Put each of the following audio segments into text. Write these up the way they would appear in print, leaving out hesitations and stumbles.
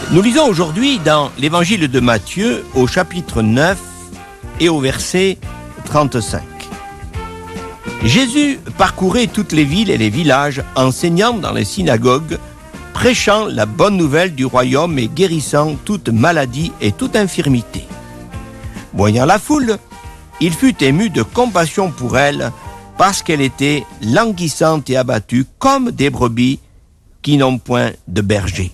Nous lisons aujourd'hui dans l'évangile de Matthieu au chapitre 9 et au verset 35. Jésus parcourait toutes les villes et les villages, enseignant dans les synagogues, prêchant la bonne nouvelle du royaume et guérissant toute maladie et toute infirmité. Voyant la foule, il fut ému de compassion pour elle, parce qu'elle était languissante et abattue comme des brebis qui n'ont point de berger.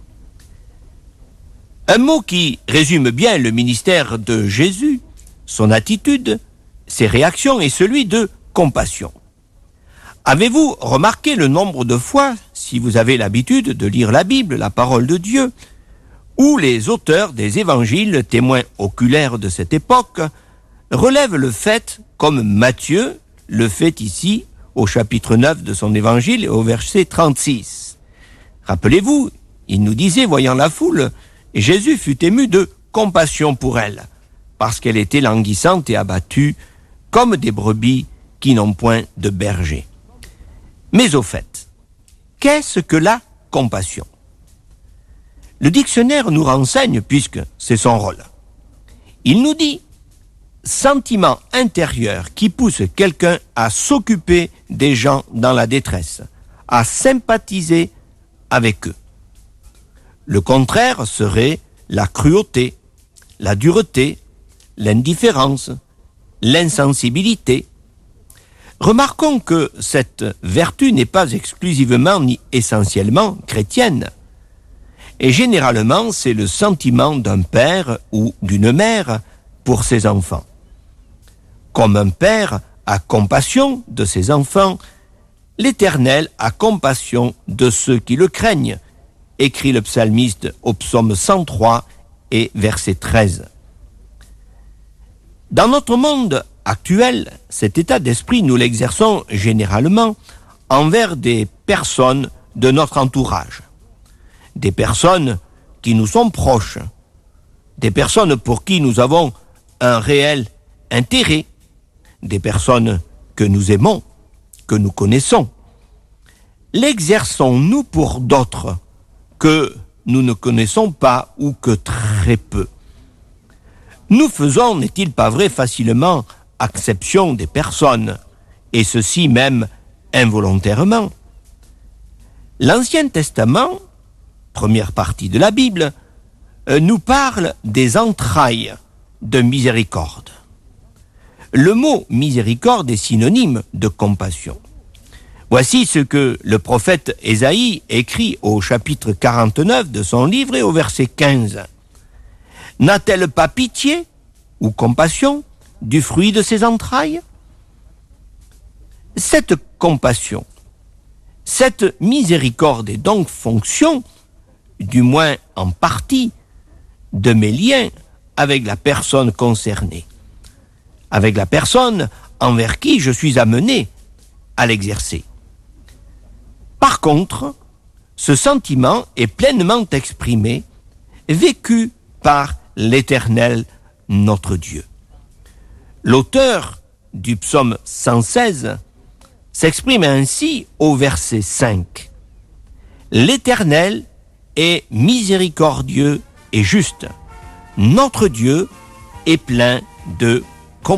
Un mot qui résume bien le ministère de Jésus, son attitude, ses réactions est celui de compassion. Avez-vous remarqué le nombre de fois, si vous avez l'habitude de lire la Bible, la parole de Dieu, où les auteurs des évangiles, témoins oculaires de cette époque, relèvent le fait, comme Matthieu le fait ici au chapitre 9 de son évangile et au verset 36. Rappelez-vous, il nous disait, voyant la foule, Jésus fut ému de compassion pour elle, parce qu'elle était languissante et abattue, comme des brebis qui n'ont point de berger. Mais au fait, qu'est-ce que la compassion ? Le dictionnaire nous renseigne, puisque c'est son rôle. Il nous dit « sentiment intérieur qui pousse quelqu'un à s'occuper des gens dans la détresse, à sympathiser avec eux ». Le contraire serait la cruauté, la dureté, l'indifférence, l'insensibilité. Remarquons que cette vertu n'est pas exclusivement ni essentiellement chrétienne. Et généralement, c'est le sentiment d'un père ou d'une mère pour ses enfants. Comme un père a compassion de ses enfants, l'Éternel a compassion de ceux qui le craignent, écrit le psalmiste au psaume 103 et verset 13. Dans notre monde actuel, cet état d'esprit, nous l'exerçons généralement envers des personnes de notre entourage, des personnes qui nous sont proches, des personnes pour qui nous avons un réel intérêt, des personnes que nous aimons, que nous connaissons. L'exerçons-nous pour d'autres que nous ne connaissons pas ou que très peu? Nous faisons, n'est-il pas vrai, facilement acception des personnes, et ceci même involontairement. L'Ancien Testament, première partie de la Bible, nous parle des entrailles de miséricorde. Le mot miséricorde est synonyme de compassion. Voici ce que le prophète Ésaïe écrit au chapitre 49 de son livre et au verset 15. « N'a-t-elle pas pitié ou compassion du fruit de ses entrailles ?» Cette compassion, cette miséricorde est donc fonction, du moins en partie, de mes liens avec la personne concernée, avec la personne envers qui je suis amené à l'exercer. Par contre, ce sentiment est pleinement exprimé, vécu par l'Éternel, notre Dieu. L'auteur du psaume 116 s'exprime ainsi au verset 5. « L'Éternel est miséricordieux et juste. Notre Dieu est plein de compassion. »